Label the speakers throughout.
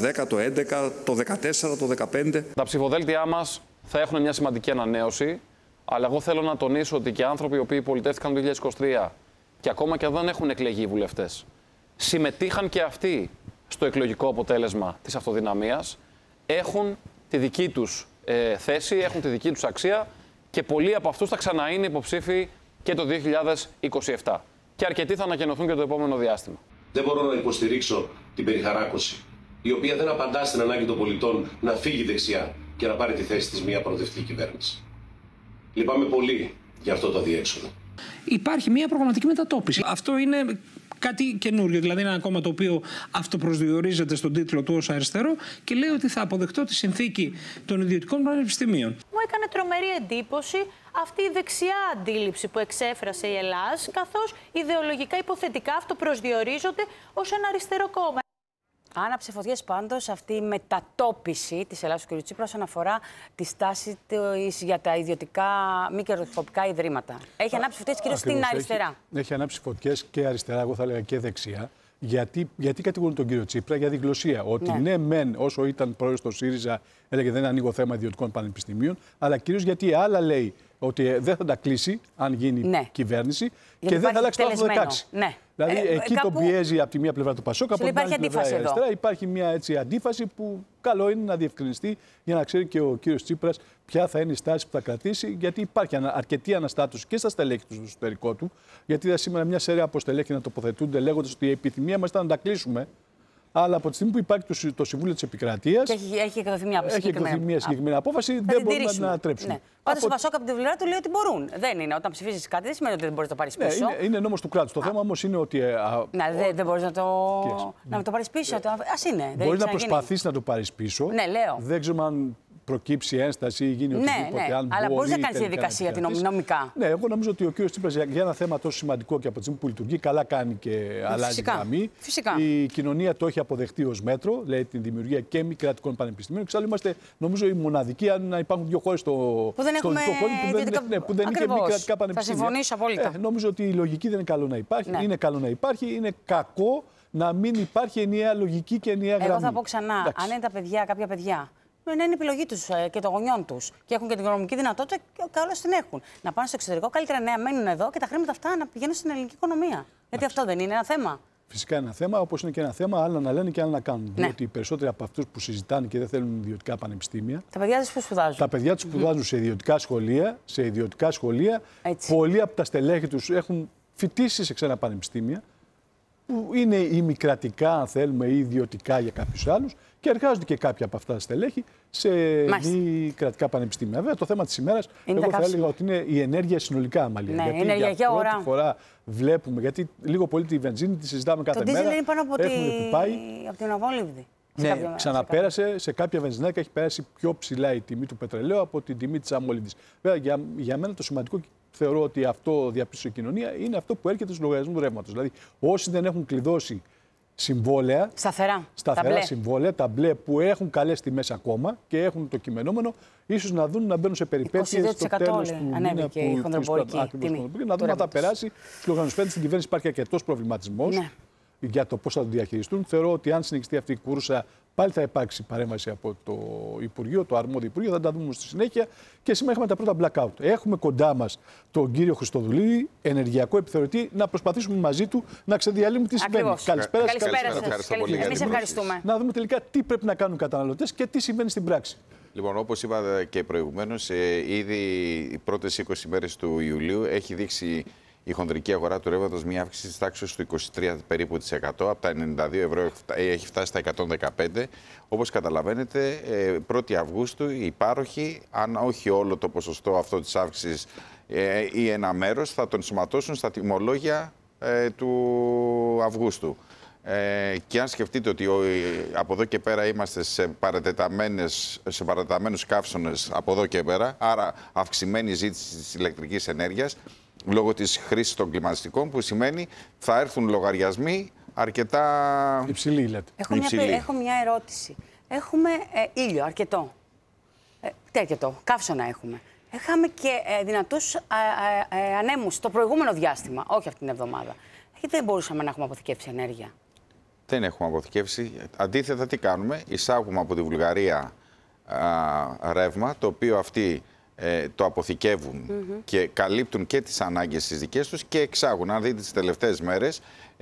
Speaker 1: 2010, το 2011, το 2014, το 2015.
Speaker 2: Τα ψηφοδέλτια μας θα έχουν μια σημαντική ανανέωση, αλλά εγώ θέλω να τονίσω ότι και άνθρωποι οι οποίοι πολιτεύτηκαν το 2023 και ακόμα και αν δεν έχουν εκλεγεί οι βουλευτές, συμμετείχαν και αυτοί στο εκλογικό αποτέλεσμα της αυτοδυναμίας, έχουν τη δική τους θέση, έχουν τη δική τους αξία και πολλοί από αυτούς θα ξαναείνε υποψήφοι και το 2027. Και αρκετοί θα ανακοινωθούν και το επόμενο διάστημα.
Speaker 3: Δεν μπορώ να υποστηρίξω την περιχαράκωση, η οποία δεν απαντά στην ανάγκη των πολιτών να φύγει δεξιά και να πάρει τη θέση της μια προοδευτική κυβέρνηση. Λυπάμαι πολύ για αυτό το αδιέξοδο.
Speaker 4: Υπάρχει μια προγραμματική μετατόπιση. Αυτό είναι κάτι καινούριο, δηλαδή είναι ένα κόμμα το οποίο αυτοπροσδιορίζεται στον τίτλο του ως αριστερό και λέει ότι θα αποδεχτώ τη συνθήκη των ιδιωτικών πανεπιστημίων.
Speaker 5: Μου έκανε τρομερή εντύπωση αυτή η δεξιά αντίληψη που εξέφρασε η Ελλάς, καθώς ιδεολογικά υποθετικά αυτοπροσδιορίζονται ως ένα αριστερό κόμμα.
Speaker 6: Άναψε φωτιές πάντως αυτή η μετατόπιση της Ελλάδας του κ. Τσίπρα όσον αφορά τη στάση της για τα ιδιωτικά μη κερδοσκοπικά ιδρύματα. Έχει ανάψει φωτιές κυρίως στην αριστερά.
Speaker 7: Έχει ανάψει φωτιές και αριστερά, εγώ θα έλεγα και δεξιά. Γιατί κατηγορούν τον κύριο Τσίπρα? Για διγλωσία. Ότι ναι, μεν όσο ήταν πρόεδρος του ΣΥΡΙΖΑ έλεγε δεν ανοίγω θέμα ιδιωτικών πανεπιστημίων, αλλά κυρίως γιατί άλλα λέει ότι δεν θα τα κλείσει αν γίνει κυβέρνηση και δεν θα αλλάξει το άρθρο 16.
Speaker 6: Ναι.
Speaker 7: Δηλαδή εκεί τον πιέζει από τη μία πλευρά του Πασόκ, από την άλλη πλευρά αριστερά. Υπάρχει μια έτσι αντίφαση που καλό είναι να διευκρινιστεί για να ξέρει και ο κύριος Τσίπρας ποια θα είναι η στάση που θα κρατήσει, γιατί υπάρχει αρκετή αναστάτωση και στα στελέχη του στο εσωτερικό του. Γιατί είδα σήμερα μια σειρά από στελέχη να τοποθετούνται λέγοντας ότι η επιθυμία μας ήταν να τα κλείσουμε. Αλλά από τη στιγμή που υπάρχει το Συμβούλιο της Επικρατείας.
Speaker 6: Έχει εκδοθεί μια
Speaker 7: συγκεκριμένη απόφαση, δεν μπορούμε να την ανατρέψουμε.
Speaker 6: Ναι. Πάντως ο Πασόκ από την πλευρά του λέει ότι μπορούν. Δεν είναι. Όταν ψηφίζεις κάτι, δεν σημαίνει ότι δεν μπορείς να το πάρεις πίσω.
Speaker 7: Ναι, είναι νόμος του κράτους. Το θέμα όμως είναι ότι.
Speaker 6: Δεν μπορείς να το πάρεις πίσω. Ας είναι.
Speaker 7: Μπορείς να προσπαθήσεις να το πάρεις πίσω.
Speaker 6: Ναι, λέω.
Speaker 7: Δεν ξέρω αν προκύψει ένσταση ή γίνει οτιδήποτε.
Speaker 6: Ναι, αλλά μπορείς να κάνεις τη διαδικασία την νομικά.
Speaker 7: Ναι, εγώ νομίζω ότι ο κ. Τσίπρας για ένα θέμα τόσο σημαντικό και από τη στιγμή που λειτουργεί, καλά κάνει και αλλάζει γραμμή. Η κοινωνία το έχει αποδεχτεί ως μέτρο, δηλαδή την δημιουργία και μη κρατικών πανεπιστημίων. Εξάλλου είμαστε, νομίζω, οι μοναδικοί, αν υπάρχουν δύο χώρες στο δυτικό κόσμο που δεν είχε μη κρατικά πανεπιστήμια.
Speaker 6: Θα συμφωνήσω απόλυτα.
Speaker 7: Νομίζω ότι η λογική δεν είναι καλό να υπάρχει. Είναι καλό να υπάρχει. Είναι κακό να μην υπάρχει ενιαία λογική και ενιαία γραμμή.
Speaker 6: Εγώ θα πω ξανά, αν είναι κάποια παιδιά. Να είναι επιλογή τους και των γονιών τους και έχουν και την οικονομική δυνατότητα, καλώς την έχουν. Να πάνε στο εξωτερικό, καλύτερα να μένουν εδώ και τα χρήματα αυτά να πηγαίνουν στην ελληνική οικονομία. Γιατί αυτό δεν είναι ένα θέμα.
Speaker 7: Φυσικά είναι ένα θέμα, όπως είναι και ένα θέμα, άλλα να λένε και άλλα να κάνουν. Ναι. Διότι οι περισσότεροι από αυτούς που συζητάνε και δεν θέλουν ιδιωτικά πανεπιστήμια.
Speaker 6: Τα παιδιά τους που σπουδάζουν.
Speaker 7: Τα παιδιά τους σπουδάζουν σε ιδιωτικά σχολεία. Πολλοί από τα στελέχη τους έχουν φοιτήσει σε ξένα πανεπιστήμια, που είναι ημικρατικά, αν θέλουμε, ή ιδιωτικά για κάποιους άλλους, και εργάζονται και κάποια από αυτά τα στελέχη σε μη κρατικά πανεπιστήμια. Βέβαια, το θέμα της ημέρας, εγώ θα έλεγα ότι είναι η ενέργεια συνολικά, Αμαλία.
Speaker 6: Ναι,
Speaker 7: γιατί για πρώτη φορά βλέπουμε, γιατί λίγο πολύ τη βενζίνη τη συζητάμε κάθε μέρα.
Speaker 6: Το ντίζελ είναι πάνω από την Αβόλυβδη.
Speaker 7: Ναι, ξαναπέρασε σε κάποια βενζινάδικα, έχει περάσει πιο ψηλά η τιμή του πετρελαίου από την τιμή της αμμολύβδης. Βέβαια, για μένα το σημαντικό, θεωρώ ότι αυτό διαπίστωσε η κοινωνία, είναι αυτό που έρχεται στους λογαριασμούς ρεύματος. Δηλαδή, όσοι δεν έχουν κλειδώσει συμβόλαια, σταθερά συμβόλαια, τα μπλε που έχουν καλές τιμές ακόμα και έχουν το κειμενόμενο, ίσως να δουν να μπαίνουν σε περιπέτειες στο τέλος του μήνα να δουν να τα περάσει στους λογαριασμούς. Στην κυβέρνηση υπάρχει αρκετός προβληματισμός για το πώς θα το διαχειριστούν. Θεωρώ ότι αν συνεχιστεί αυτή η κούρσα, πάλι θα υπάρξει παρέμβαση από το Υπουργείο, το αρμόδιο Υπουργείο, θα τα δούμε στη συνέχεια. Και σήμερα έχουμε τα πρώτα blackout. Έχουμε κοντά μας τον κύριο Χριστοδουλίδη, ενεργειακό επιθεωρητή, να προσπαθήσουμε μαζί του να ξεδιαλύνουμε τι συμβαίνει.
Speaker 6: Καλησπέρα σας. Εμείς ευχαριστούμε.
Speaker 7: Να δούμε τελικά τι πρέπει να κάνουν οι καταναλωτές και τι συμβαίνει στην πράξη.
Speaker 8: Λοιπόν, όπως είπα και προηγουμένως, ήδη οι πρώτες 20 μέρες του Ιουλίου έχει δείξει η χονδρική αγορά του ρεύματος μια αύξηση της τάξης του 23 περίπου %. Από τα 92 ευρώ έχει φτάσει στα 115. Όπως καταλαβαίνετε, 1η Αυγούστου οι πάροχοι, αν όχι όλο το ποσοστό αυτό της αύξησης ή ένα μέρος, θα τον ενσωματώσουν στα τιμολόγια του Αυγούστου. Και αν σκεφτείτε ότι από εδώ και πέρα είμαστε σε παρατεταμένους καύσωνες από εδώ και πέρα, άρα αυξημένη ζήτηση της ηλεκτρικής ενέργειας, λόγω της χρήσης των κλιματιστικών, που σημαίνει θα έρθουν λογαριασμοί αρκετά
Speaker 7: υψηλοί, λέτε.
Speaker 6: Έχω μια ερώτηση. Έχουμε ήλιο αρκετό. Τι αρκετό, καύσωνα έχουμε. Είχαμε και δυνατούς ανέμους το προηγούμενο διάστημα, όχι αυτή την εβδομάδα. Γιατί δεν μπορούσαμε να έχουμε αποθηκεύσει ενέργεια.
Speaker 8: Δεν έχουμε αποθηκεύσει. Αντίθετα, τι κάνουμε? Εισάγουμε από τη Βουλγαρία ρεύμα, το οποίο αυτοί το αποθηκεύουν και καλύπτουν και τις ανάγκες τις δικές τους και εξάγουν. Αν δείτε τις τελευταίες μέρες,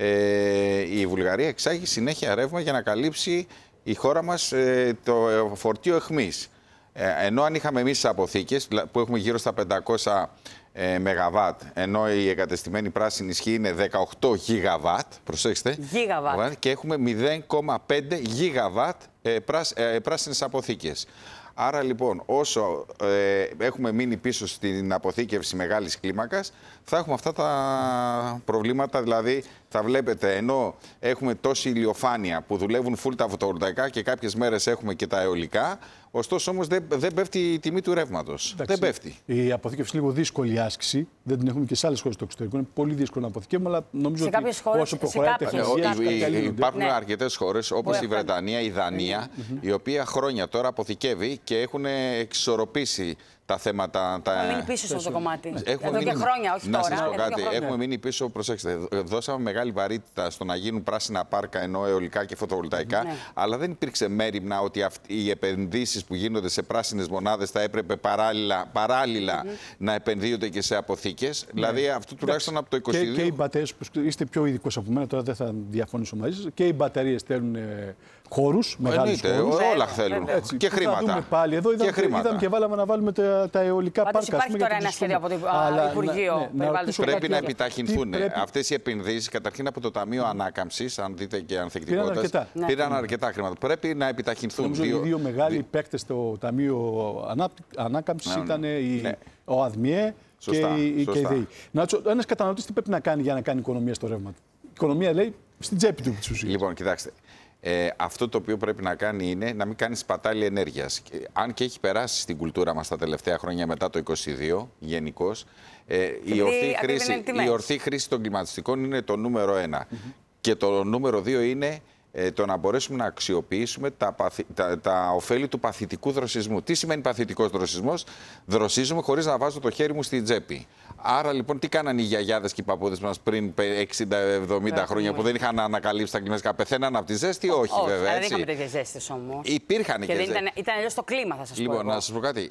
Speaker 8: η Βουλγαρία εξάγει συνέχεια ρεύμα για να καλύψει η χώρα μας το φορτίο αιχμής. Ενώ αν είχαμε εμείς τις αποθήκες που έχουμε γύρω στα 500 ΜΒ, ενώ η εγκατεστημένη πράσινη ισχύ είναι 18 γιγαβάτ, προσέξτε, και έχουμε 0,5 γιγαβάτ πράσινες αποθήκες. Άρα λοιπόν, όσο έχουμε μείνει πίσω στην αποθήκευση μεγάλης κλίμακας, θα έχουμε αυτά τα προβλήματα. Δηλαδή, θα βλέπετε, ενώ έχουμε τόση ηλιοφάνεια που δουλεύουν full τα φωτοβολταϊκά και κάποιες μέρες έχουμε και τα αιωλικά, ωστόσο όμως δεν πέφτει η τιμή του ρεύματος. Δεν πέφτει.
Speaker 7: Η αποθήκευση είναι λίγο δύσκολη άσκηση. Δεν την έχουμε και σε άλλες χώρες στο εξωτερικό. Είναι πολύ δύσκολο να αποθηκεύουμε, αλλά νομίζω ότι όσο προχωράει η τεχνολογία.
Speaker 8: Υπάρχουν αρκετές χώρες, όπως η Βρετανία, η Δανία, η οποία χρόνια τώρα αποθηκεύει και έχουν εξισορροπήσει τα θέματα.
Speaker 6: Έχουμε μείνει πίσω σε αυτό το κομμάτι. Εδώ και χρόνια, όχι
Speaker 8: να
Speaker 6: τώρα.
Speaker 8: Να σας πω κάτι. Έχουμε μείνει πίσω, προσέξτε. Δώσαμε μεγάλη βαρύτητα στο να γίνουν πράσινα πάρκα, ενώ αιωλικά και φωτοβολταϊκά. Αλλά δεν υπήρξε μέριμνα ότι οι επενδύσεις που γίνονται σε πράσινες μονάδες θα έπρεπε παράλληλα να επενδύονται και σε αποθήκες. Δηλαδή αυτό τουλάχιστον από το 2022.
Speaker 7: Και οι μπαταρίες, που είστε πιο ειδικός από μένα, τώρα δεν θα διαφωνήσω μαζί σας, και οι μπαταρίες στέλνουν χώρους, μεγάλους χώρους.
Speaker 8: Όλα θέλουν. Και χρήματα.
Speaker 7: Θα δούμε πάλι. Εδώ είδαμε και βάλαμε να βάλουμε τα αιωλικά πάρκα.
Speaker 6: Υπάρχει τώρα ένα σχέδιο από το Υπουργείο Περιβάλλοντος.
Speaker 8: Πρέπει να επιταχυνθούν αυτές οι επενδύσεις, καταρχήν από το Ταμείο Ανάκαμψης, αν δείτε και ανθεκτικότητας. Πήραν αρκετά χρήματα. Πρέπει να επιταχυνθούν.
Speaker 7: Νομίζω οι δύο μεγάλοι παίκτες στο Ταμείο Ανάκαμψης ήταν ο ΑΔΜΙΕ και η ΔΕΗ. Ένας καταναλωτής τι πρέπει να κάνει για να κάνει οικονομία στο ρεύμα του? Η οικονομία, λέει, στην τσέπη του.
Speaker 8: Λοιπόν, κοιτάξτε. Αυτό το οποίο πρέπει να κάνει είναι να μην κάνει σπατάλη ενέργειας. Αν και έχει περάσει στην κουλτούρα μας τα τελευταία χρόνια μετά το 2022, γενικώς, η ορθή χρήση των κλιματιστικών είναι το νούμερο 1. Και το νούμερο 2 είναι το να μπορέσουμε να αξιοποιήσουμε τα ωφέλη του παθητικού δροσισμού. Τι σημαίνει παθητικός δροσισμός? Δροσίζουμε χωρίς να βάζω το χέρι μου στην τσέπη. Άρα λοιπόν, τι κάνανε οι γιαγιάδες και οι παππούδες μας πριν 60-70 χρόνια που δεν είχαν ανακαλύψει τα κλιματικά? Πεθαίναν από τη ζέστη? Όχι, βέβαια.
Speaker 6: Δεν είχαμε τέτοιες ζέστες όμως.
Speaker 8: Υπήρχαν και ζέστες.
Speaker 6: Ήταν αλλιώς το κλίμα, θα σας πω.
Speaker 8: Λοιπόν, να σας πω κάτι.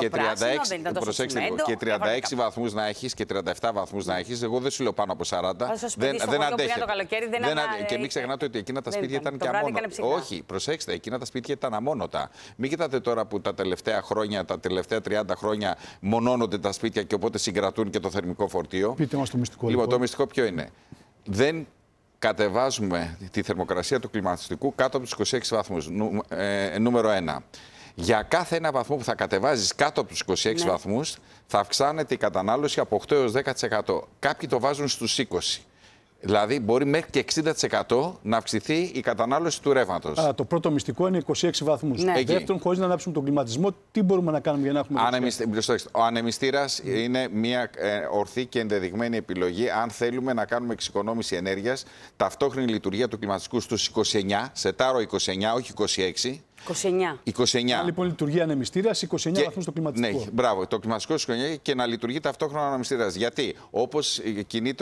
Speaker 8: Και 36 βαθμούς να έχεις και 37 βαθμούς να έχεις, εγώ δεν σου λέω πάνω από 40. Δεν αντέχει. Και μην ξεχνάτε ότι εκείνα τα σπίτια ήταν και αμόνωτα. Όχι, προσέξτε, εκείνα τα σπίτια ήταν αμόνωτα. Μην κοιτάτε τώρα που τα τελευταία χρόνια, τα τελευταία 30 χρόνια μονώνονται τα σπίτια και οπότε συγκρατούν και το θερμικό φορτίο.
Speaker 7: Πείτε μας το μυστικό.
Speaker 8: Λοιπόν, το μυστικό ποιο είναι? Δεν κατεβάζουμε τη θερμοκρασία του κλιματιστικού κάτω από τους 26 βαθμούς. Νούμερο 1. Για κάθε ένα βαθμό που θα κατεβάζεις κάτω από τους 26 βαθμούς, θα αυξάνεται η κατανάλωση από 8 έως 10%. Κάποιοι το βάζουν στους 20%. Δηλαδή, μπορεί μέχρι και 60% να αυξηθεί η κατανάλωση του ρεύματος.
Speaker 7: Το πρώτο μυστικό είναι 26 βαθμούς. Δεύτερον, χωρίς να ανάψουμε τον κλιματισμό, τι μπορούμε να κάνουμε για να έχουμε.
Speaker 8: Ο ανεμιστήρας είναι μια ορθή και ενδεδειγμένη επιλογή αν θέλουμε να κάνουμε εξοικονόμηση ενέργειας. Ταυτόχρονη λειτουργία του κλιματιστικού στους 29, σετάρω 29, όχι 26. 29.
Speaker 7: Λοιπόν, λειτουργεί ανεμιστήρας, 29 βαθμούς το κλιματιστικό.
Speaker 8: Ναι, μπράβο, το κλιματιστικό 29 και να λειτουργεί ταυτόχρονα ο ανεμιστήρας. Γιατί όπως κινούνται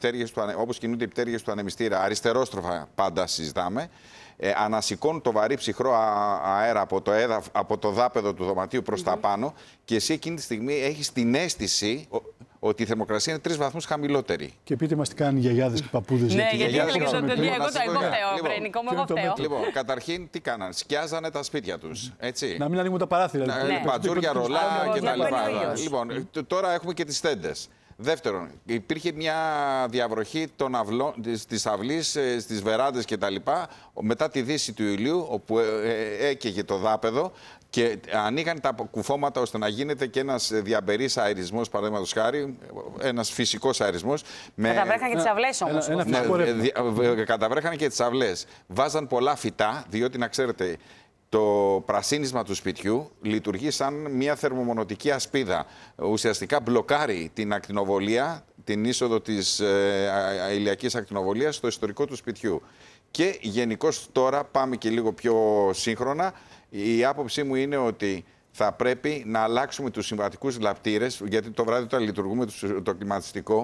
Speaker 8: οι πτέρυγες του ανεμιστήρα, αριστερόστροφα πάντα συζητάμε, ανασηκώνουν το βαρύ ψυχρό αέρα από το δάπεδο του δωματίου προς τα πάνω και εσύ εκείνη τη στιγμή έχεις την αίσθηση ότι η θερμοκρασία είναι 3 βαθμούς χαμηλότερη.
Speaker 7: Και πείτε μας τι κάνουν οι γιαγιάδες και οι παππούδες.
Speaker 6: Ναι, γιατί εγώ φταίω, Βρενικό μου, εγώ φταίω.
Speaker 8: Λοιπόν, καταρχήν τι κάναν? Σκιάζανε τα σπίτια τους, έτσι.
Speaker 7: Να μην ανοίγουν τα παράθυρα.
Speaker 8: Μπατζούρια, ρολά κτλ. Λοιπόν, τώρα έχουμε και τις τέντες. Δεύτερον, υπήρχε μια διαβροχή της αυλής, στις βεράντες κτλ. Μετά τη δύση του ηλίου, όπου έκαιγε το δάπεδο και ανοίγαν τα κουφώματα ώστε να γίνεται και ένας διαμπερής αερισμός, παραδείγματος χάρη, ένας φυσικός αερισμός.
Speaker 6: Καταβρέχαν και τις αυλές όμως.
Speaker 8: Καταβρέχαν και τις αυλές. Βάζαν πολλά φυτά, διότι να ξέρετε, το πρασίνισμα του σπιτιού λειτουργεί σαν μια θερμομονωτική ασπίδα. Ουσιαστικά μπλοκάρει την ακτινοβολία, την είσοδο της ηλιακής ακτινοβολίας στο ιστορικό του σπιτιού. Και γενικώς τώρα πάμε και λίγο πιο σύγχρονα. Η άποψή μου είναι ότι θα πρέπει να αλλάξουμε τους συμβατικούς λαπτήρες, γιατί το βράδυ όταν λειτουργούμε το κλιματιστικό,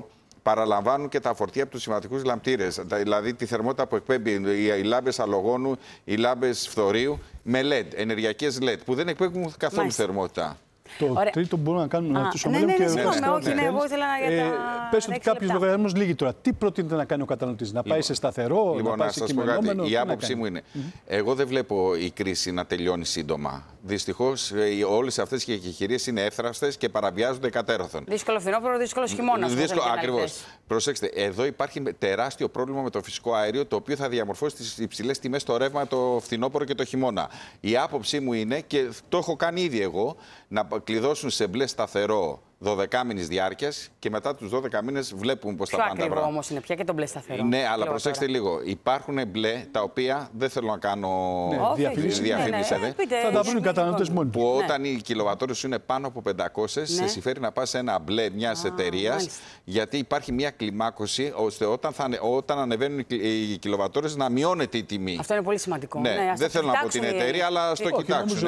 Speaker 8: παραλαμβάνουν και τα φορτία από τους συμβατικούς λαμπτήρες. Δηλαδή τη θερμότητα που εκπέμπει οι λάμπες αλογόνου, οι λάμπες φθορείου με LED, ενεργειακές LED, που δεν εκπέμπουν καθόλου θερμότητα.
Speaker 7: Το τρίτο μπορούμε να κάνουμε να ρωτήσουμε.
Speaker 6: Ναι, εγώ ήθελα να.
Speaker 7: Πες ότι κάποιο λογαριασμό λύγει τώρα. Τι προτείνεται να κάνει ο καταναλωτής, να πάει σε σταθερό, να πάει σε κειμενόμενο?
Speaker 8: Η άποψή μου είναι, εγώ δεν βλέπω η κρίση να τελειώνει σύντομα. Δυστυχώς όλες αυτές οι εγχειρίες είναι εύθραυστες και παραβιάζονται κατέρωθεν.
Speaker 6: Δύσκολο φθινόπωρο, δύσκολο χειμώνα.
Speaker 8: Ακριβώς. Προσέξτε, εδώ υπάρχει τεράστιο πρόβλημα με το φυσικό αέριο, το οποίο θα διαμορφώσει τις υψηλές τιμές στο ρεύμα το φθινόπωρο και το χειμώνα. Η άποψή μου είναι, και το έχω κάνει ήδη εγώ, να κλειδώσουν σε μπλε σταθερό 12 μήνες διάρκειας και μετά τους 12 μήνες βλέπουμε πώς θα πάνε τα πράγματα.
Speaker 6: Ακριβό όμως είναι πια και το μπλε σταθερό.
Speaker 8: Ναι, αλλά προσέξτε λίγο. Υπάρχουν μπλε τα οποία δεν θέλω να κάνω διαφήμιση.
Speaker 7: Θα τα βρουν οι καταναλωτές μόνοι.
Speaker 8: Που όταν οι κιλοβατόρες σου είναι πάνω από 500, σε συμφέρει να πας σε ένα μπλε μιας εταιρείας, γιατί υπάρχει μια κλιμάκωση ώστε όταν ανεβαίνουν οι κιλοβατόρες να μειώνεται η τιμή.
Speaker 6: Αυτό είναι πολύ σημαντικό.
Speaker 8: Ναι, δεν θέλω να πω την εταιρεία, αλλά στο κοιτάξουν.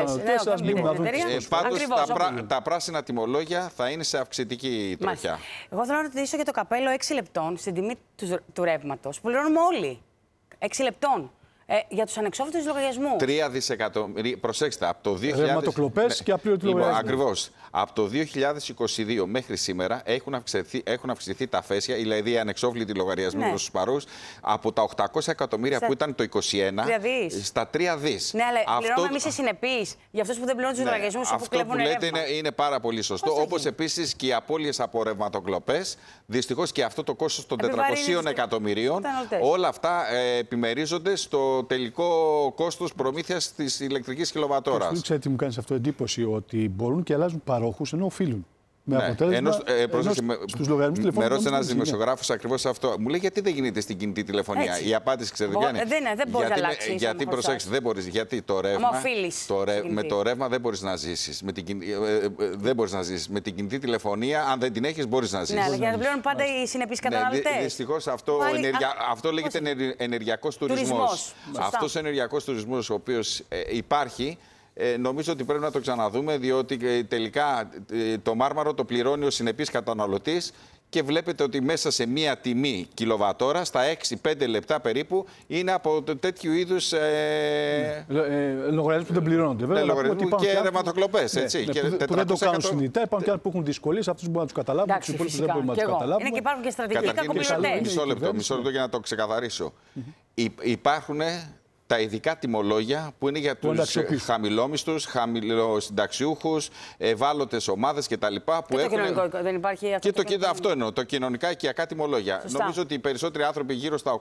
Speaker 8: Πάντως τα πράσινα τιμολόγια θα είναι σε αυξητική τροχιά.
Speaker 6: Εγώ θέλω να ρωτήσω για το καπέλο 6 λεπτών στην τιμή του ρεύματος που πληρώνουμε όλοι. 6 λεπτών. Για τους ανεξόφλητους λογαριασμούς.
Speaker 8: 3 δισεκατομμύρια. Προσέξτε, από το 2000.
Speaker 7: Ρευματοκλοπές και απλήρωτοι λογαριασμοί.
Speaker 8: Ακριβώς. Από το 2022 μέχρι σήμερα έχουν αυξηθεί τα φέσια, δηλαδή οι ανεξόφλητοι λογαριασμοί προς τους παρούς, από τα 800 εκατομμύρια που ήταν το 2021 στα 3 δις.
Speaker 6: Ναι, αλλά πληρώνουμε εμείς οι συνεπείς για αυτούς που δεν πληρώνουν τους λογαριασμούς.
Speaker 8: Αυτό που λέτε είναι πάρα πολύ σωστό. Όπως επίσης και οι απώλειες από ρευματοκλοπές. Δυστυχώς και αυτό το κόστος των 400 εκατομμυρίων. Όλα αυτά επιμερίζονται στο τελικό κόστος προμήθειας της ηλεκτρικής κιλοβατόρας.
Speaker 7: Ξέρετε τι μου κάνει αυτό εντύπωση, ότι μπορούν και αλλάζουν παρόχους ενώ οφείλουν. Με αποτέλεσμα, στους λογαριασμούς τηλεφώνου.
Speaker 8: Με ρώτησε ένας δημοσιογράφος ακριβώς αυτό. Μου λέει, γιατί δεν γίνεται στην κινητή τηλεφωνία. Η απάντηση, ξέρετε ποια είναι?
Speaker 6: Δεν μπορεί να αλλάξει.
Speaker 8: Γιατί, προσέξτε, δεν μπορείς. Γιατί το ρεύμα. Με το ρεύμα δεν μπορείς να ζήσεις. Δεν μπορείς να ζήσεις. Με την κινητή τηλεφωνία, αν δεν την έχεις, μπορείς να ζήσεις.
Speaker 6: Ναι, αλλά για να πληρώνουν πάντα οι συνεπείς καταναλωτές.
Speaker 8: Δυστυχώς αυτό λέγεται ενεργειακός τουρισμός. Αυτός ο ενεργειακός τουρισμός, ο οποίος υπάρχει. Νομίζω ότι πρέπει να το ξαναδούμε, διότι τελικά το μάρμαρο το πληρώνει ο συνεπής καταναλωτής και βλέπετε ότι μέσα σε μία τιμή κιλοβατόρα, στα 6-5 λεπτά περίπου, είναι από τέτοιου είδους
Speaker 7: λογαριασμοί που δεν πληρώνονται.
Speaker 8: Και ρευματοκλοπές.
Speaker 7: Που δεν το κάνουν συνειδητά. Υπάρχουν και άλλοι που έχουν δυσκολίες, αυτούς μπορούν να τους καταλάβουν, τους υπόλοιπους δεν μπορούμε να τους καταλάβουμε.
Speaker 6: Είναι και υπάρχουν και στρατηγικοί κακοπληρωτές.
Speaker 8: Μισό λεπτό για να το ξεκαθαρίσω. Υπάρχουν τα ειδικά τιμολόγια που είναι για τους χαμηλόμισθους, χαμηλοσυνταξιούχους, ευάλωτες ομάδες κτλ.
Speaker 6: Και το κοινωνικό, δεν υπάρχει αυτό.
Speaker 8: Και αυτό εννοώ, το κοινωνικά οικιακά τιμολόγια. Νομίζω ότι οι περισσότεροι άνθρωποι γύρω στα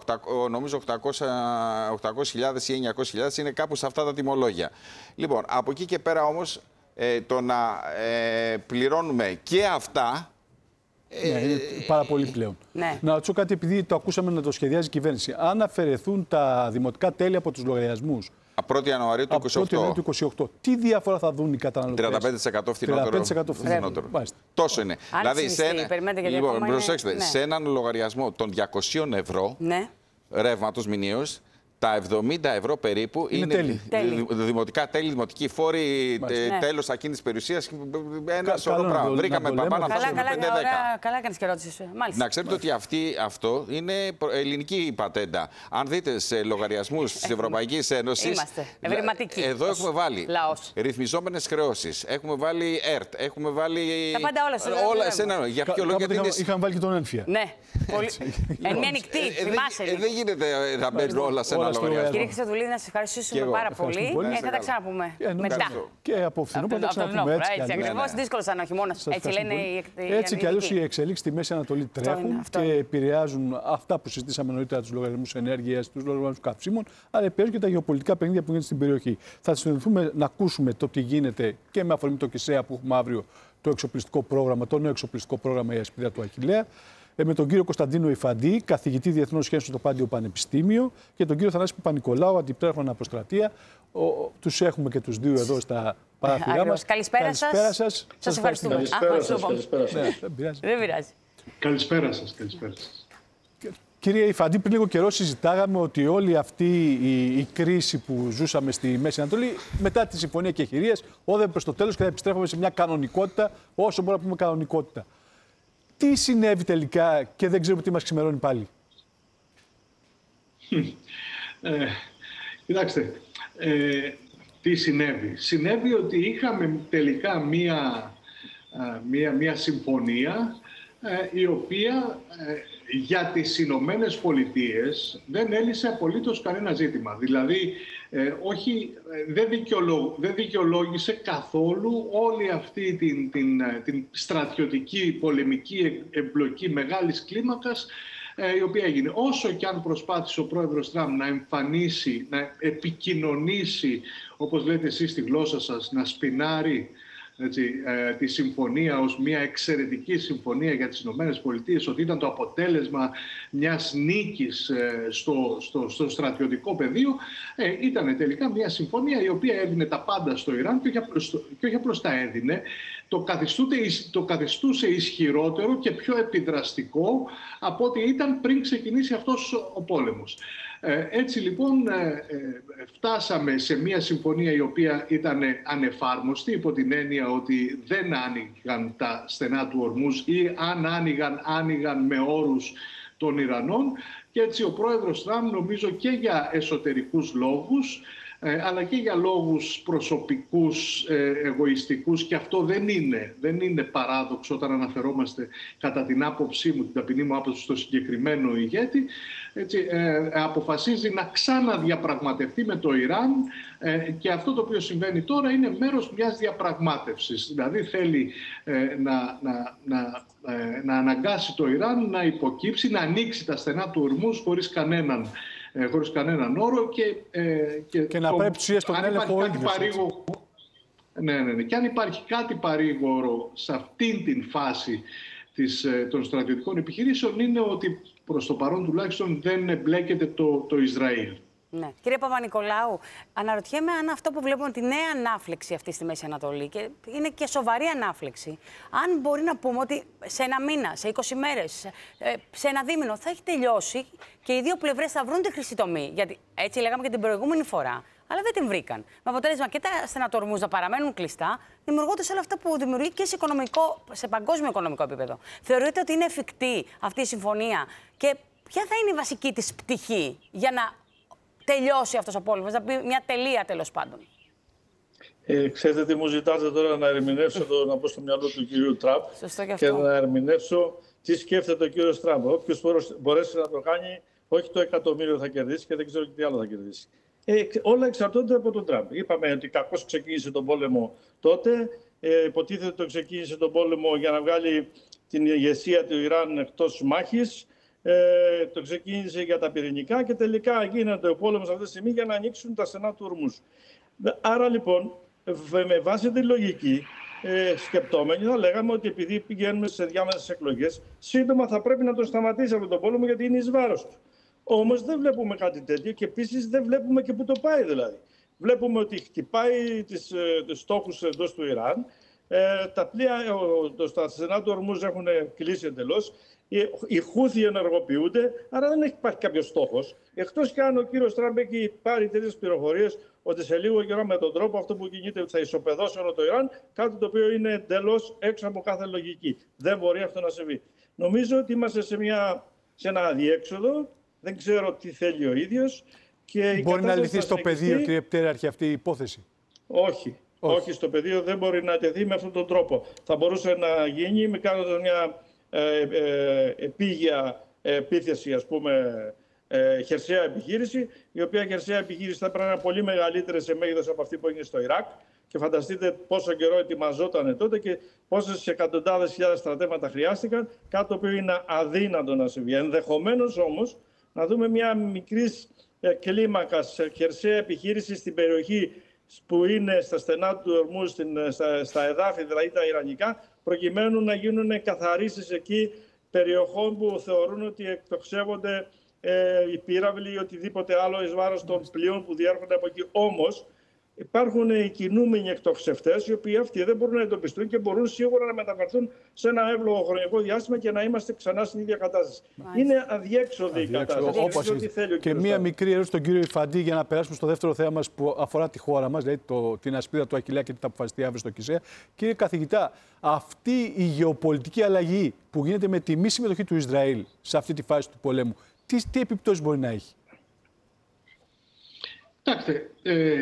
Speaker 8: 800.000 ή 900.000 είναι κάπου σε αυτά τα τιμολόγια. Λοιπόν, από εκεί και πέρα όμως το να πληρώνουμε και αυτά.
Speaker 7: Είναι πάρα πολύ πλέον. Να ρωτήσω κάτι, επειδή το ακούσαμε να το σχεδιάζει η κυβέρνηση. Αν αφαιρεθούν τα δημοτικά τέλη από τους λογαριασμούς
Speaker 8: από 1η Ιανουαρίου του
Speaker 7: 2028, τι διαφορά θα δουν οι καταναλωτές?
Speaker 8: 35% φθηνότερο. Τόσο είναι. Δηλαδή, προσέξτε, σε έναν λογαριασμό των 200 ευρώ ρεύματος μηνίως, τα 70 ευρώ περίπου είναι δημοτικά τέλη, δημοτικοί φόροι, τέλος ακίνητης περιουσίας. Ένα σωρό πράγμα. Βρήκαμε παπά να φτάσουμε 5-10.
Speaker 6: Καλά κάνεις και ρώτησες.
Speaker 8: Να ξέρετε ότι αυτό είναι ελληνική πατέντα. Αν δείτε σε λογαριασμούς της Ευρωπαϊκής Ένωσης.
Speaker 6: Είμαστε ευρηματικοί.
Speaker 8: Εδώ έχουμε βάλει ρυθμιζόμενες χρεώσεις. Έχουμε βάλει ΕΡΤ. Έχουμε βάλει.
Speaker 6: Τα πάντα όλα
Speaker 8: σε ένα. Για ποιο λόγο?
Speaker 7: Είχαν βάλει και τον έμφυα.
Speaker 6: Ναι. Μια ανοιχτή.
Speaker 8: Δεν γίνεται να μπαίνουν όλα σε ένα.
Speaker 6: Κύριε Χρυστοδουλίδη, να σας ευχαριστήσουμε πάρα πολύ. Θα τα ξαναπούμε μετά.
Speaker 7: Και από φθινόπωρο θα τα ξαναπούμε.
Speaker 6: Έτσι ακριβώς. Δύσκολο σαν ο χειμώνας. Έτσι λένε οι
Speaker 7: Έτσι κι αλλιώς οι εξελίξεις στη Μέση Ανατολή τρέχουν και επηρεάζουν αυτά που συζητήσαμε νωρίτερα, τους λογαριασμούς ενέργειας, τους λογαριασμούς καυσίμων, αλλά επηρεάζουν και τα γεωπολιτικά παιχνίδια που γίνονται στην περιοχή. Θα συνεχίσουμε να ακούσουμε το τι γίνεται και με αφορμή το ΚΙΣΕΑ που έχουμε αύριο, το εξοπλιστικό πρόγραμμα, το νέο εξοπλιστικό πρόγραμμα για Ασπίδα του Αχιλλέα. Με τον κύριο Κωνσταντίνο Ιφαντή, καθηγητή Διεθνών Σχέσεων στο Πάντιο Πανεπιστήμιο, και τον κύριο Θανάση Παπα-Νικολάου, αντιπρόεδρο Αποστρατεία. Τους έχουμε και τους δύο εδώ στα παράθυρά μας.
Speaker 6: Καλησπέρα σας. Σας ευχαριστούμε.
Speaker 7: Δεν
Speaker 6: πειράζει.
Speaker 9: Καλησπέρα σας.
Speaker 7: Κύριε Ιφαντή, πριν λίγο καιρό συζητάγαμε ότι όλη αυτή η κρίση που ζούσαμε στη Μέση Ανατολή, μετά τη Συμφωνία Κεχηρίας, όδευε προς το τέλος και θα επιστρέφαμε σε μια κανονικότητα, όσο μπορούμε να πούμε κανονικότητα. Τι συνέβη τελικά και δεν ξέρουμε τι μας ξημερώνει πάλι?
Speaker 9: Κοιτάξτε, τι συνέβη. Συνέβη ότι είχαμε τελικά μία συμφωνία η οποία για τις Ηνωμένες Πολιτείες δεν έλυσε απολύτως κανένα ζήτημα. Δηλαδή, δεν δικαιολόγησε καθόλου όλη αυτή την στρατιωτική πολεμική εμπλοκή μεγάλης κλίμακας η οποία έγινε. Όσο και αν προσπάθησε ο πρόεδρος Τραμπ να εμφανίσει, να επικοινωνήσει, όπως λέτε εσείς στη γλώσσα σας, να σπινάρει τη συμφωνία ως μια εξαιρετική συμφωνία για τις Ηνωμένες Πολιτείες, ότι ήταν το αποτέλεσμα μιας νίκης στο στρατιωτικό πεδίο, ήταν τελικά μια συμφωνία η οποία έδινε τα πάντα στο Ιράν και όχι απλώς τα έδινε, το καθιστούσε ισχυρότερο και πιο επιδραστικό από ό,τι ήταν πριν ξεκινήσει αυτός ο πόλεμος. Έτσι λοιπόν φτάσαμε σε μια συμφωνία η οποία ήταν ανεφάρμοστη, υπό την έννοια ότι δεν άνοιγαν τα στενά του Ορμούζ ή αν άνοιγαν με όρους των Ιρανών, και έτσι ο πρόεδρος Τραμπ, νομίζω και για εσωτερικούς λόγους αλλά και για λόγους προσωπικούς, εγωιστικούς, και αυτό δεν είναι παράδοξο όταν αναφερόμαστε, κατά την άποψή μου, την ταπεινή μου άποψη, στο συγκεκριμένο ηγέτη, έτσι, αποφασίζει να ξαναδιαπραγματευτεί με το Ιράν, και αυτό το οποίο συμβαίνει τώρα είναι μέρος μιας διαπραγμάτευσης. Δηλαδή θέλει να αναγκάσει το Ιράν να υποκύψει, να ανοίξει τα στενά του Ορμούζ χωρίς κανέναν όρο και
Speaker 7: να πρέπει τους ουσίες τον έλεγχο ο ίδιος.
Speaker 9: Ναι. Και αν υπάρχει κάτι παρήγορο σε αυτήν την φάση των στρατιωτικών επιχειρήσεων, είναι ότι προς το παρόν τουλάχιστον δεν εμπλέκεται το Ισραήλ.
Speaker 6: Ναι. Κύριε Παπα-Νικολάου, αναρωτιέμαι αν αυτό που βλέπουμε, τη νέα ανάφλεξη αυτή στη Μέση Ανατολή, και είναι και σοβαρή ανάφλεξη, αν μπορεί να πούμε ότι σε ένα μήνα, σε 20 μέρες, σε ένα δίμηνο θα έχει τελειώσει και οι δύο πλευρές θα βρουν τη χρυσή τομή. Γιατί έτσι λέγαμε και την προηγούμενη φορά, αλλά δεν την βρήκαν. Με αποτέλεσμα και τα στενά του Ορμούζ να παραμένουν κλειστά, δημιουργώντας όλα αυτά που δημιουργεί και σε παγκόσμιο οικονομικό επίπεδο. Θεωρείτε ότι είναι εφικτή αυτή η συμφωνία και ποια θα είναι η βασική της πτυχή για να τελειώσει αυτός ο πόλεμος, να πει μια τελεία τέλος πάντων?
Speaker 10: Ξέρετε τι μου ζητάτε τώρα, να ερμηνεύσω να πω στο μυαλό του κυρίου Τραμπ και να ερμηνεύσω τι σκέφτεται ο κύριος Τραμπ. Όποιος μπορέσει να το κάνει, όχι το εκατομμύριο θα κερδίσει και δεν ξέρω τι άλλο θα κερδίσει. Όλα εξαρτώνται από τον Τραμπ. Είπαμε ότι κακώς ξεκίνησε τον πόλεμο τότε. Υποτίθεται το ξεκίνησε τον πόλεμο για να βγάλει την ηγεσία του Ιράν εκτός μάχης. Το ξεκίνησε για τα πυρηνικά και τελικά γίνεται ο πόλεμος αυτή τη στιγμή για να ανοίξουν τα στενά του Ορμούζ. Άρα λοιπόν, με βάση τη λογική, σκεπτόμενοι, θα λέγαμε ότι επειδή πηγαίνουμε σε διάμεσες εκλογές, σύντομα θα πρέπει να τον σταματήσει από τον πόλεμο, γιατί είναι εις βάρος του. Όμως δεν βλέπουμε κάτι τέτοιο και επίσης δεν βλέπουμε και πού το πάει δηλαδή. Βλέπουμε ότι χτυπάει τους στόχους εντός του Ιράν. Τα πλοία στα στενά του Ορμούζ έχουν κλείσει εντελώς. Οι Χούθοι ενεργοποιούνται, άρα δεν έχει υπάρχει κάποιος στόχος. Εκτός και αν ο κύριος Τραμπ έχει πάρει τέτοιες πληροφορίες ότι σε λίγο καιρό με τον τρόπο αυτό που κινείται θα ισοπεδώσει όλο το Ιράν, κάτι το οποίο είναι εντελώς έξω από κάθε λογική. Δεν μπορεί αυτό να συμβεί. Νομίζω ότι είμαστε σε ένα αδιέξοδο. Δεν ξέρω τι θέλει ο ίδιος.
Speaker 7: Μπορεί να λυθεί στο πεδίο, κύριε Πτέραρχη, αυτή η υπόθεση?
Speaker 10: Όχι, στο πεδίο δεν μπορεί να τεθεί με αυτόν τον τρόπο. Θα μπορούσε να γίνει με κάνοντας μια επίγεια επίθεση, ας πούμε, χερσαία επιχείρηση, η οποία χερσαία επιχείρηση θα πρέπει να είναι πολύ μεγαλύτερη σε μέγεθος από αυτή που έγινε στο Ιράκ. Και φανταστείτε πόσο καιρό ετοιμαζόταν τότε και πόσες εκατοντάδες χιλιάδες στρατεύματα χρειάστηκαν, κάτι το οποίο είναι αδύνατο να συμβεί. Ενδεχομένως όμως να δούμε μια μικρής κλίμακας χερσαία επιχείρηση στην περιοχή που είναι στα στενά του Ορμούζ, στα εδάφη, δηλαδή τα Ιρανικά, προκειμένου να γίνουν καθαρίσεις εκεί περιοχών που θεωρούν ότι εκτοξεύονται οι πύραυλοι ή οτιδήποτε άλλο εις βάρος των πλοίων που διέρχονται από εκεί. Όμως, υπάρχουν οι κινούμενοι εκτοξευτές, οι οποίοι αυτοί δεν μπορούν να εντοπιστούν και μπορούν σίγουρα να μεταφερθούν σε ένα εύλογο χρονικό διάστημα και να είμαστε ξανά στην ίδια κατάσταση. Είναι αδιέξοδη η κατάσταση.
Speaker 7: Όπως και μία μικρή ερώτηση στον κύριο Ιφαντή για να περάσουμε στο δεύτερο θέμα μας που αφορά τη χώρα μας, δηλαδή την ασπίδα του Αχιλλέα και τι θα αποφασιστεί αύριο στο ΚΙΣΕΑ. Κύριε καθηγητά, αυτή η γεωπολιτική αλλαγή που γίνεται με τη μη συμμετοχή του Ισραήλ σε αυτή τη φάση του πολέμου, τι επιπτώσεις μπορεί να έχει?
Speaker 9: Κοιτάξτε,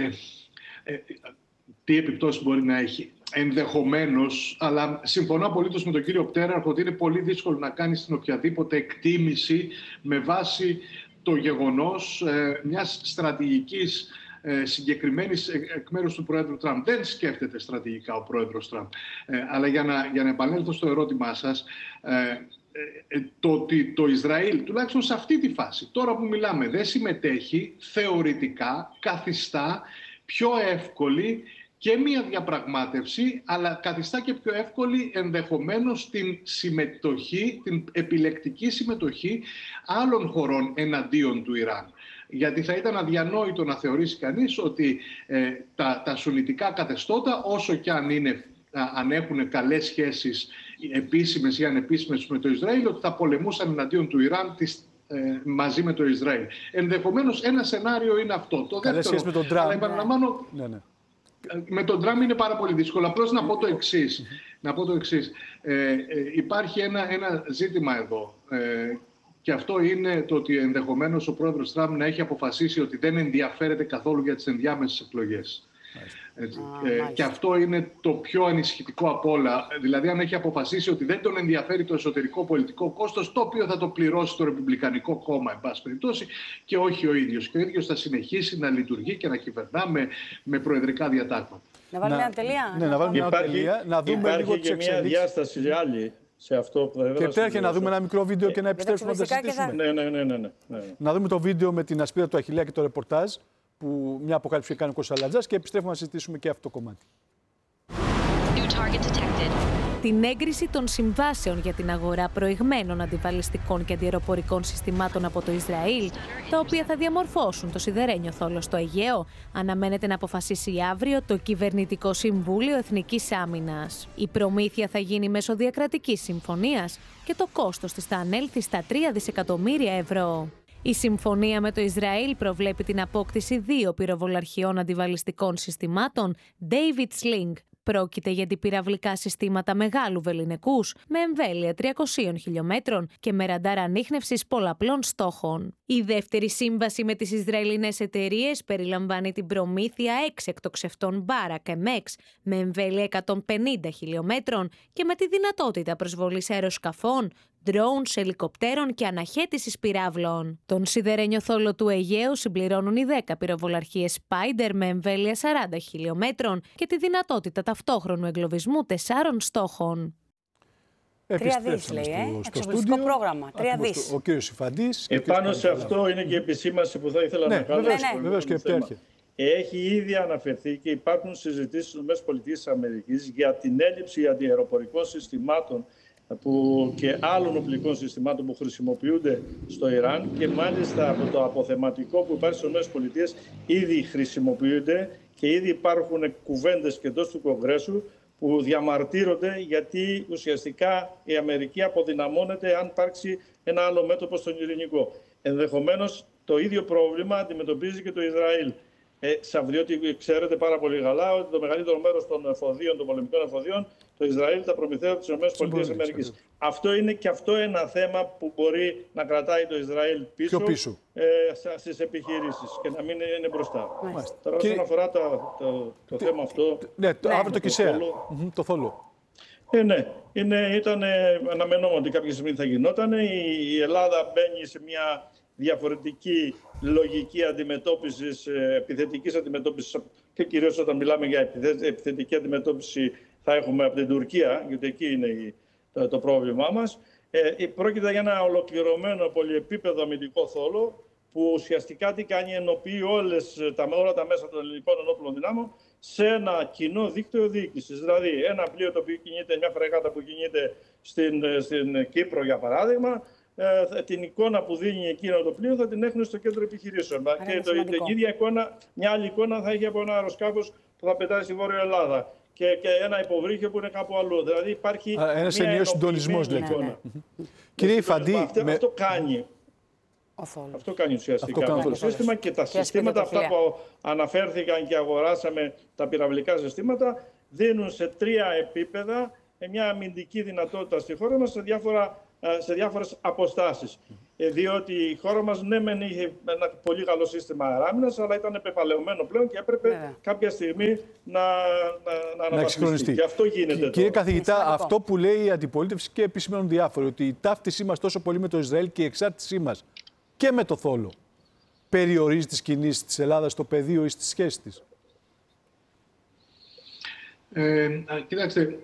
Speaker 9: τι επιπτώσεις μπορεί να έχει? Ενδεχομένως, αλλά συμφωνώ απολύτως με τον κύριο Πτέραρχο ότι είναι πολύ δύσκολο να κάνεις την οποιαδήποτε εκτίμηση με βάση το γεγονός μιας στρατηγικής συγκεκριμένης εκ μέρους του Πρόεδρου Τραμπ. Δεν σκέφτεται στρατηγικά ο Πρόεδρος Τραμπ. Αλλά για να επανέλθω στο ερώτημά σας, το ότι το Ισραήλ, τουλάχιστον σε αυτή τη φάση, τώρα που μιλάμε, δεν συμμετέχει, θεωρητικά καθιστά πιο εύκολη και μία διαπραγμάτευση, αλλά καθιστά και πιο εύκολη ενδεχομένως την συμμετοχή, την επιλεκτική συμμετοχή άλλων χωρών εναντίον του Ιράν. Γιατί θα ήταν αδιανόητο να θεωρήσει κανείς ότι τα σουνιτικά καθεστώτα, όσο και αν έχουν καλές σχέσεις επίσημες ή ανεπίσημες με το Ισραήλ, ότι θα πολεμούσαν εναντίον του Ιράν μαζί με το Ισραήλ. Ενδεχομένως ένα σενάριο είναι αυτό. Το δεύτερο,
Speaker 7: με τον Τραμπ.
Speaker 9: Αλλά επαναλαμβάνω, με τον Τραμπ είναι πάρα πολύ δύσκολο. Απλώς να πω το εξής. Υπάρχει ένα ζήτημα εδώ. Και αυτό είναι το ότι ενδεχομένως ο πρόεδρος Τραμπ να έχει αποφασίσει ότι δεν ενδιαφέρεται καθόλου για τις ενδιάμεσες εκλογές. Και αυτό είναι το πιο ανησυχητικό απ' όλα. Δηλαδή, αν έχει αποφασίσει ότι δεν τον ενδιαφέρει το εσωτερικό πολιτικό κόστος, το οποίο θα το πληρώσει το Ρεπουμπλικανικό κόμμα, εν πάση περιπτώσει, και όχι ο ίδιος. Και ο ίδιος θα συνεχίσει να λειτουργεί και να κυβερνά με προεδρικά διατάγματα.
Speaker 6: Να βάλουμε μια τελεία.
Speaker 7: Ναι, να βάλουμε μια τελεία. Να δούμε λίγο τις εξελίξεις.
Speaker 10: Υπάρχει και μια διάσταση άλλη σε αυτό που θα ήθελα.
Speaker 7: Και πέρα να δούμε ένα μικρό βίντεο και να επιστρέψουμε να τα συζητήσουμε.
Speaker 10: Ναι.
Speaker 7: Να δούμε το βίντεο με την ασπίδα του Αχιλλέα και το ρεπορτάζ, που μια αποκάλυψη κάνει ο Κώστας Σαλατζάς, και επιστρέφουμε να συζητήσουμε και αυτό το κομμάτι.
Speaker 11: Την έγκριση των συμβάσεων για την αγορά προηγμένων αντιβαλιστικών και αντιαεροπορικών συστημάτων από το Ισραήλ, τα οποία θα διαμορφώσουν το σιδερένιο θόλο στο Αιγαίο, αναμένεται να αποφασίσει αύριο το Κυβερνητικό Συμβούλιο Εθνικής Άμυνας. Η προμήθεια θα γίνει μέσω διακρατικής συμφωνίας και το κόστος της θα ανέλθει στα 3 δισεκατομμύρια ευρώ. Η συμφωνία με το Ισραήλ προβλέπει την απόκτηση 2 πυροβολαρχιών αντιβαλιστικών συστημάτων David Sling. Πρόκειται για αντιπυραυλικά συστήματα μεγάλου βεληνικούς με εμβέλεια 300 χιλιόμετρων και με ραντάρ ανίχνευσης πολλαπλών στόχων. Η δεύτερη σύμβαση με τις Ισραηλινές εταιρείες περιλαμβάνει την προμήθεια 6 εκτοξευτών Barak MX με εμβέλεια 150 χιλιόμετρων και με τη δυνατότητα προσβολής αεροσκαφών, drones, ελικοπτέρων και αναχέτησης πυράβλων. Τον σιδερένιο θόλο του Αιγαίου συμπληρώνουν οι 10 πυροβολαρχίες Spider με εμβέλεια 40 χιλιόμετρων και τη δυνατότητα ταυτόχρονου εγκλωβισμού 4 στόχων.
Speaker 6: 3 δις λέει, εξοπλιστικό πρόγραμμα. 3 δις.
Speaker 7: Ο κύριος Ιφαντής.
Speaker 10: Επάνω σε αυτό είναι και η επισήμανση που θα ήθελα να κάνω.
Speaker 7: Βεβαίως και επέρχεται.
Speaker 10: Έχει ήδη αναφερθεί και υπάρχουν συζητήσεις στις ΗΠΑ για την έλλειψη αντιαεροπορικών συστημάτων και άλλων οπλικών συστημάτων που χρησιμοποιούνται στο Ιράν, και μάλιστα από το αποθεματικό που υπάρχει στις ΗΠΑ ήδη χρησιμοποιούνται και ήδη υπάρχουν κουβέντες και εντός του Κογκρέσου που διαμαρτύρονται γιατί ουσιαστικά η Αμερική αποδυναμώνεται αν υπάρξει ένα άλλο μέτωπο στον ειρηνικό. Ενδεχομένως το ίδιο πρόβλημα αντιμετωπίζει και το Ισραήλ. Διότι ξέρετε πάρα πολύ καλά ότι το μεγαλύτερο μέρος των εφοδίων, των πολεμικών εφοδίων, το Ισραήλ τα προμηθεύει από τις ΗΠΑ. Αυτό είναι και αυτό ένα θέμα που μπορεί να κρατάει το Ισραήλ πίσω. Στις επιχειρήσεις και να μην είναι μπροστά. Τώρα όσον αφορά το θέμα αυτό...
Speaker 7: Ναι, αύριο το ΚΙΣΕΑ, το θόλο.
Speaker 10: Ναι, ήταν αναμενόμενο ότι κάποια στιγμή θα γινόταν. Η Ελλάδα μπαίνει σε μια διαφορετική λογική αντιμετώπισης, επιθετικής αντιμετώπισης, και κυρίως όταν μιλάμε για επιθετική αντιμετώπιση θα έχουμε από την Τουρκία, γιατί εκεί είναι το πρόβλημά μας. Πρόκειται για ένα ολοκληρωμένο πολυεπίπεδο αμυντικό θόλο που ουσιαστικά τι κάνει, ενοποιεί όλα τα μέσα των ελληνικών ενόπλων δυνάμων σε ένα κοινό δίκτυο διοίκησης. Δηλαδή ένα πλοίο το οποίο κινείται, μια φρεγάτα που κινείται στην Κύπρο για παράδειγμα, την εικόνα που δίνει εκείνο το πλοίο θα την έχουν στο κέντρο επιχειρήσεων. Και μια άλλη εικόνα θα έχει από ένα αεροσκάφος που θα πετάει στη Βόρεια Ελλάδα. Και ένα υποβρύχιο που είναι κάπου αλλού. Δηλαδή υπάρχει
Speaker 7: ένας ενιαίος συντονισμός, λέτε. Κύριε Υφαντή,
Speaker 10: αυτό κάνει. Αυτό κάνει ουσιαστικά το σύστημα και τα συστήματα αυτά που αναφέρθηκαν και αγοράσαμε, τα πυραυλικά συστήματα, δίνουν σε 3 επίπεδα μια αμυντική δυνατότητα στη χώρα μας σε διάφορες αποστάσεις. Διότι η χώρα μας ναι μεν είχε ένα πολύ καλό σύστημα αεράμινας, αλλά ήταν επεπαλαιωμένο πλέον και έπρεπε κάποια στιγμή να αναβαθμιστεί. Και αυτό γίνεται.
Speaker 7: Κύριε καθηγητά, αυτό που λέει η αντιπολίτευση και επισημαίνουν διάφοροι, ότι η ταύτισή μας τόσο πολύ με το Ισραήλ και η εξάρτησή μας και με το θόλο περιορίζει τις κινήσεις της Ελλάδας στο πεδίο ή στις σχέσεις της.
Speaker 9: Κοιτάξτε,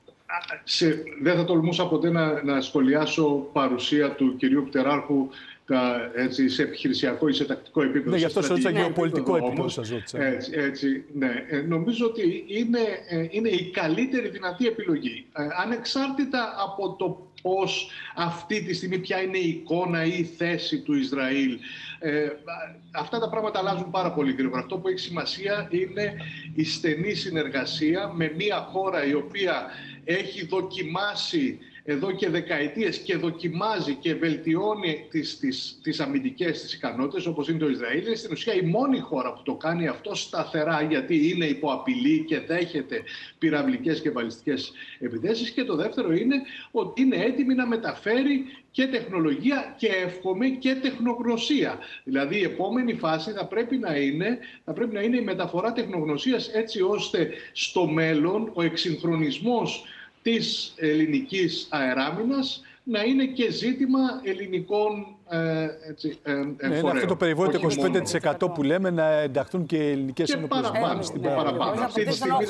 Speaker 9: δεν θα τολμούσα ποτέ να σχολιάσω παρουσία του κυρίου Πτεράρχου σε επιχειρησιακό ή σε τακτικό επίπεδο.
Speaker 7: Ναι, γι' αυτό σε γεωπολιτικό επίπεδο σας ρώτησα.
Speaker 9: Ναι. Νομίζω ότι είναι η καλύτερη δυνατή επιλογή. Ανεξάρτητα από το πώς αυτή τη στιγμή ποια είναι η εικόνα ή η θέση του Ισραήλ. Αυτά τα πράγματα αλλάζουν πάρα πολύ γρήγορα. Αυτό που έχει σημασία είναι η στενή συνεργασία με μια χώρα η οποία έχει δοκιμάσει εδώ και δεκαετίες και δοκιμάζει και βελτιώνει τις αμυντικές της ικανότητες, όπως είναι το Ισραήλ. Είναι στην ουσία η μόνη χώρα που το κάνει αυτό σταθερά, γιατί είναι υπό απειλή και δέχεται πυραυλικές και βαλιστικές επιθέσεις. Και το δεύτερο είναι ότι είναι έτοιμη να μεταφέρει και τεχνολογία και εύχομαι και τεχνογνωσία. Δηλαδή η επόμενη φάση θα πρέπει να είναι η μεταφορά τεχνογνωσίας, έτσι ώστε στο μέλλον ο εξυγχρονισμός της ελληνικής αεράμινας να είναι και ζήτημα ελληνικών φορέων.
Speaker 7: Είναι αυτό το περιβόητο 25% που λέμε, να ενταχθούν και ελληνικές ενόπλες δυνάμεις στην παραπάνω.
Speaker 9: Αυτή τη στιγμή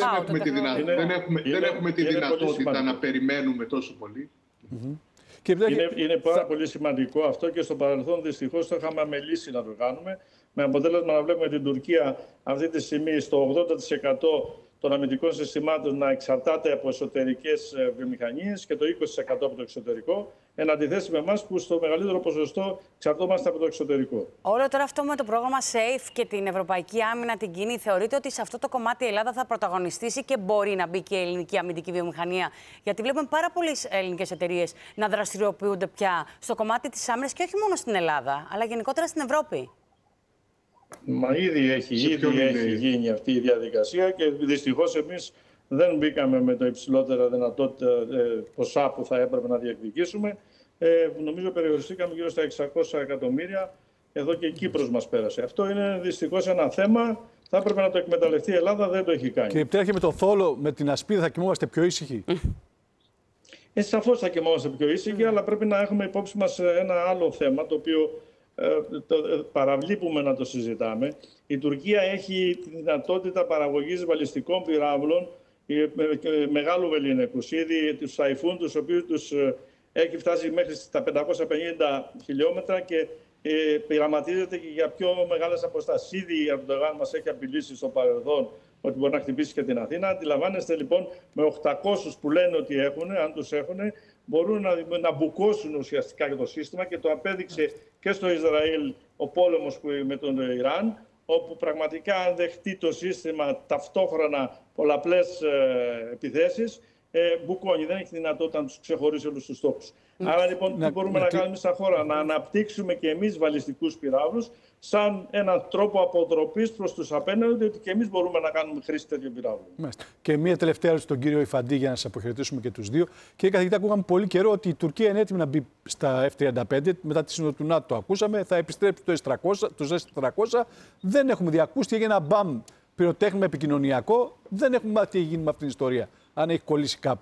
Speaker 9: δεν έχουμε τη δυνατότητα να περιμένουμε τόσο πολύ.
Speaker 10: Είναι πάρα πολύ σημαντικό αυτό και στο παρελθόν δυστυχώς το είχαμε αμελήσει να το κάνουμε, με αποτέλεσμα να βλέπουμε την Τουρκία αυτή τη στιγμή στο 80% των αμυντικών συστημάτων να εξαρτάται από εσωτερικές βιομηχανίες και το 20% από το εξωτερικό, εν αντιθέσει με εμάς που στο μεγαλύτερο ποσοστό εξαρτώμαστε από το εξωτερικό.
Speaker 6: Όλο τώρα αυτό με το πρόγραμμα SAFE και την ευρωπαϊκή άμυνα την κοινή, θεωρείτε ότι σε αυτό το κομμάτι η Ελλάδα θα πρωταγωνιστήσει και μπορεί να μπει και η ελληνική αμυντική βιομηχανία? Γιατί βλέπουμε πάρα πολλές ελληνικές εταιρείες να δραστηριοποιούνται πια στο κομμάτι της άμυνας και όχι μόνο στην Ελλάδα, αλλά γενικότερα στην Ευρώπη.
Speaker 10: Μα ήδη έχει γίνει αυτή η διαδικασία και δυστυχώς εμείς δεν μπήκαμε με το υψηλότερα δυνατότητα ποσά που θα έπρεπε να διεκδικήσουμε. Νομίζω περιοριστήκαμε γύρω στα 600 εκατομμύρια, εδώ και η Κύπρος μας πέρασε. Αυτό είναι δυστυχώς ένα θέμα, θα έπρεπε να το εκμεταλλευτεί η Ελλάδα, δεν το έχει κάνει.
Speaker 7: Κύριε Πτέραχε, με το θόλο, με την ασπίδα θα κοιμόμαστε πιο ήσυχοι?
Speaker 10: Σαφώς θα κοιμόμαστε πιο ήσυχοι, αλλά πρέπει να έχουμε υπόψη μας ένα άλλο θέμα, το οποίο παραβλέπουμε να το συζητάμε. Η Τουρκία έχει τη δυνατότητα παραγωγής βαλιστικών πυράβλων μεγάλου βεληνικούς. Ήδη τους Ταϊφούν, τους οποίους τους έχει φτάσει μέχρι τα 550 χιλιόμετρα και πειραματίζεται και για πιο μεγάλες αποστάσεις. Ήδη η Ερντογάν μας έχει απειλήσει στο παρελθόν ότι μπορεί να χτυπήσει και την Αθήνα. Αντιλαμβάνεστε λοιπόν, με 800 που λένε ότι έχουν, αν τους έχουν, μπορούν να μπουκώσουν ουσιαστικά το σύστημα, και το απέδειξε και στο Ισραήλ ο πόλεμος με τον Ιράν, όπου πραγματικά αν δεχτεί το σύστημα ταυτόχρονα πολλαπλές επιθέσεις, μπουκώνει. Δεν έχει δυνατότητα να τους ξεχωρίσει όλους τους τόπους. Άρα λοιπόν τι μπορούμε να κάνουμε σαν χώρα? Να αναπτύξουμε και εμείς βαλιστικούς πυράβλους σαν έναν τρόπο αποτροπής προς τους απέναντι, ότι και εμείς μπορούμε να κάνουμε χρήση τέτοιων πυράβλων. Και
Speaker 7: μία τελευταία ερώτηση στον κύριο Υφαντή, για να σας αποχαιρετήσουμε και τους δύο. Κύριε καθηγητά, ακούγαμε πολύ καιρό ότι η Τουρκία είναι έτοιμη να μπει στα F-35. Μετά τη σύνοδο του ΝΑΤΟ το ακούσαμε. Θα επιστρέψει το S-400. Δεν έχουμε δει. Ακούστηκε ένα μπαμ πυροτέχνημα επικοινωνιακό. Δεν έχουμε μάθει τι έχει γίνει με αυτήν την ιστορία, αν έχει κολλήσει κάπου.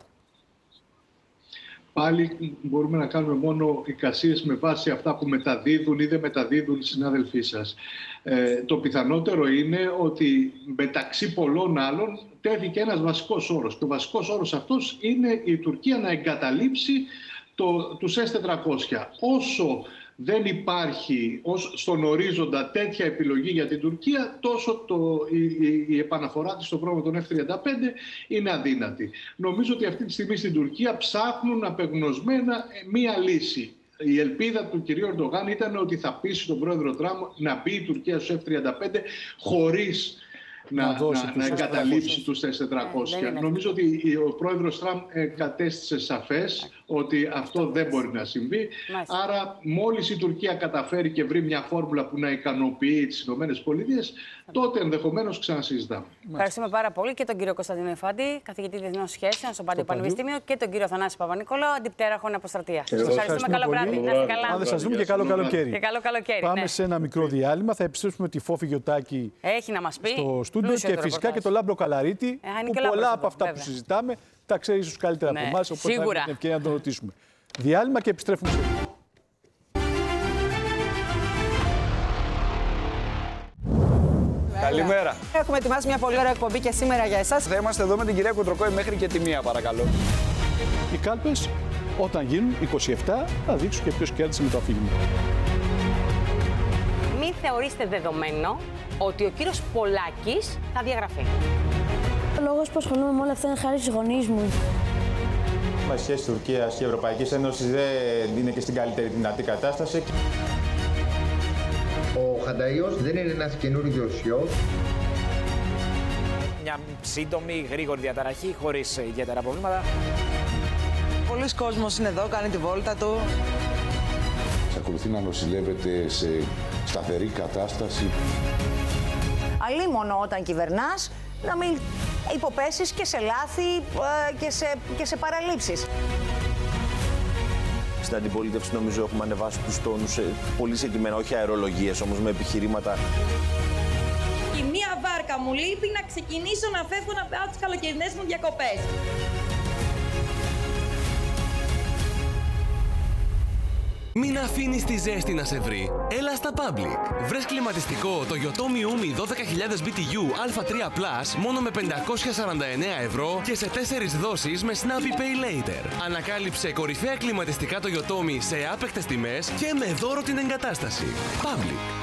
Speaker 9: Πάλι μπορούμε να κάνουμε μόνο εικασίες με βάση αυτά που μεταδίδουν ή δεν μεταδίδουν οι συνάδελφοί σας. Το πιθανότερο είναι ότι μεταξύ πολλών άλλων τέθηκε ένας βασικός όρος. Και ο βασικός όρος αυτός είναι η Τουρκία να εγκαταλείψει τους S-400. Όσο δεν υπάρχει στον ορίζοντα τέτοια επιλογή για την Τουρκία, τόσο η επαναφορά της στο πρόγραμμα των F-35 είναι αδύνατη. Νομίζω ότι αυτή τη στιγμή στην Τουρκία ψάχνουν απεγνωσμένα μία λύση. Η ελπίδα του κυρίου Ερντογάν ήταν ότι θα πείσει τον πρόεδρο Τραμπ να μπει η Τουρκία στους F-35 χωρίς να εγκαταλείψει τους S-400. Νομίζω ότι ο πρόεδρος Τραμπ κατέστησε σαφές ότι αυτό δεν μπορεί να συμβεί. Άρα μόλις η Τουρκία καταφέρει και βρει μια φόρμουλα που να ικανοποιεί τις ΗΠΑ, τότε ενδεχομένως ξανασυζητάμε.
Speaker 6: Ευχαριστούμε πάρα πολύ και τον κύριο Κωνσταντίνο Εφάντη, καθηγητή Διεθνών Σχέσεων στο Πάντιο Πανεπιστήμιο, και τον κύριο Θανάση Παπα-Νικολάου, αντιπτέραρχο αποστρατεία. Σας ευχαριστούμε. Καλό βράδυ. Να είστε καλά.
Speaker 7: Θα σας δούμε και καλό καλοκαίρι.
Speaker 6: Και καλό καλοκαίρι.
Speaker 7: Πάμε σε ένα μικρό διάλειμμα. Θα επιστρέψουμε τη Φόφη Γιωτάκη στο στούντιο και φυσικά και το Λάμπρο Καλαρίτη. Που πολλά από αυτά που συζητάμε τα ξέρει ίσως καλύτερα από εμάς. Οπότε θα έχουμε την ευκαιρία να τον ρωτήσουμε. Διάλειμμα και επιστρέφουμε σε λίγο.
Speaker 12: Καλημέρα.
Speaker 13: Έχουμε ετοιμάσει μια πολύ ωραία εκπομπή και σήμερα για εσάς.
Speaker 12: Θα είμαστε εδώ με την κυρία Κοντροκόη μέχρι και τη 1, παρακαλώ.
Speaker 7: Οι κάλπες, όταν γίνουν 27, θα δείξουν και ποιος κέρδισε με το αφήγημα.
Speaker 6: Μην θεωρήστε δεδομένο ότι ο κύριος Πολάκης θα διαγραφεί.
Speaker 14: Ο λόγος που ασχολούμαι με όλα αυτά είναι χάρη στους γονείς μου.
Speaker 15: Η σχέση Τουρκίας και Ευρωπαϊκής Ένωσης δεν είναι και στην καλύτερη δυνατή κατάσταση.
Speaker 16: Ο Χανταϊός δεν είναι ένας καινούριος ιός.
Speaker 17: Μια σύντομη, γρήγορη διαταραχή, χωρίς ιδιαίτερα προβλήματα.
Speaker 13: Πολλοί κόσμος είναι εδώ, κάνει τη βόλτα του.
Speaker 18: Ακολουθεί να νοσηλεύεται σε σταθερή κατάσταση.
Speaker 19: Αλίμονο όταν κυβερνάς, να μην υποπέσεις και σε λάθη και σε παραλήψεις.
Speaker 20: Στην αντιπολίτευση νομίζω έχουμε ανεβάσει τους τόνους πολύ συγκεκριμένα, όχι αερολογίες όμως, με επιχειρήματα.
Speaker 21: Η μία βάρκα μου λείπει να ξεκινήσω να φεύγω να πάω τις καλοκαιρινές μου διακοπές.
Speaker 22: Μην αφήνεις τη ζέστη να σε βρει. Έλα στα Public. Βρες κλιματιστικό το Yotomi Umi 12.000 BTU Α3 Plus μόνο με 549 ευρώ και σε 4 δόσεις με Snappy Pay Later. Ανακάλυψε κορυφαία κλιματιστικά το Yotomi σε άπαικτες τιμές και με δώρο την εγκατάσταση. Public.